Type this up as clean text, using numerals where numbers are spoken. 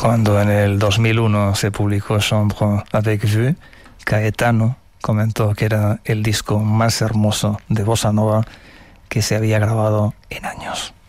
Cuando en el 2001 se publicó Chambre avec Vue, Caetano comentó que era el disco más hermoso de bossa nova que se había grabado en años.